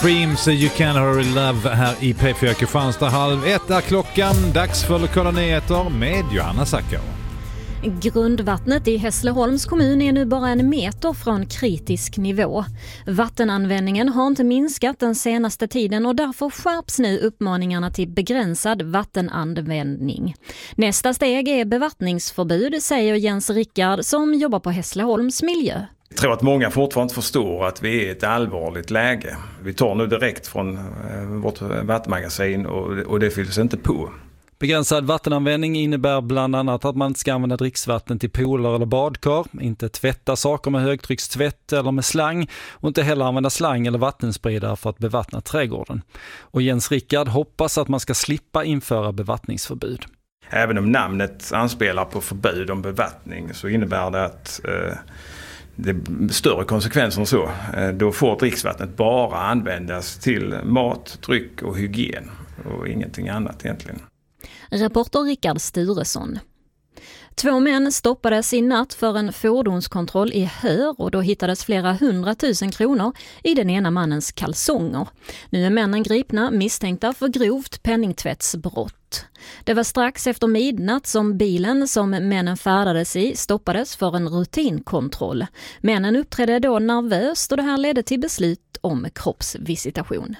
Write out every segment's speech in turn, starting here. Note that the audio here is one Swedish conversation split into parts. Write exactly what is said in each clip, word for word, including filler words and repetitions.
Dreams, You Can Hurry Love här i P fyra Kristianstad. Halv ett är klockan. Dags för lokala nyheter med Johanna Sackau. Grundvattnet i Hässleholms kommun är nu bara en meter från kritisk nivå. Vattenanvändningen har inte minskat den senaste tiden och därför skärps nu uppmaningarna till begränsad vattenanvändning. Nästa steg är bevattningsförbud, säger Jens Rickard som jobbar på Hässleholms miljö. Jag tror att många fortfarande förstår att vi är i ett allvarligt läge. Vi tar nu direkt från vårt vattenmagasin och, och det fylls inte på. Begränsad vattenanvändning innebär bland annat att man inte ska använda dricksvatten till pooler eller badkar, inte tvätta saker med högtryckstvätt eller med slang och inte heller använda slang eller vattenspridare för att bevattna trädgården. Och Jens Rickard hoppas att man ska slippa införa bevattningsförbud. Även om namnet anspelar på förbud om bevattning så innebär det att eh, det är större konsekvenser än så. Eh, då får dricksvattnet bara användas till mat, dryck och hygien och ingenting annat egentligen. Reporter Rickard Sturesson. Två män stoppades i natt för en fordonskontroll i Hör och då hittades flera hundratusen kronor i den ena mannens kalsonger. Nu är männen gripna misstänkta för grovt penningtvättsbrott. Det var strax efter midnatt som bilen som männen färdades i stoppades för en rutinkontroll. Männen uppträdde då nervöst och det här ledde till beslut om kroppsvisitation.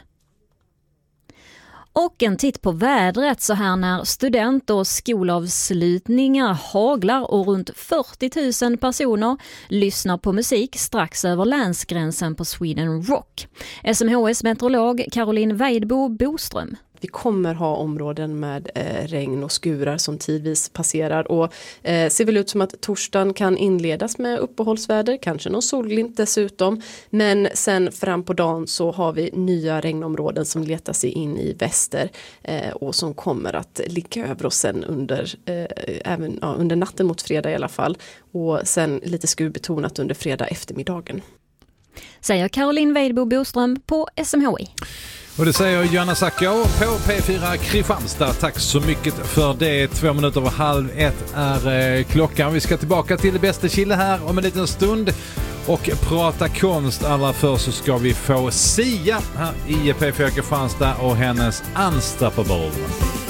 Och en titt på vädret så här när student- och skolavslutningar haglar och runt fyrtio tusen personer lyssnar på musik strax över länsgränsen på Sweden Rock. S M H S meteorolog Caroline Weidbo Boström. Vi kommer ha områden med eh, regn och skurar som tidvis passerar och eh, ser väl ut som att torsdagen kan inledas med uppehållsväder, kanske någon solglimt dessutom. Men sen fram på dagen så har vi nya regnområden som letar sig in i väster eh, och som kommer att ligga över oss sen under, eh, även, ja, under natten mot fredag i alla fall. Och sen lite skurbetonat under fredag eftermiddagen. Säger Caroline Weidbo Boström på S M H I. Och det säger Johanna Sackau på P fyra Kristianstad. Tack så mycket för det. Två minuter över halv ett är eh, klockan. Vi ska tillbaka till det bästa Chile här om en liten stund och prata konst. Allra först så ska vi få Sia här i P fyra Kristianstad och hennes Unstoppable.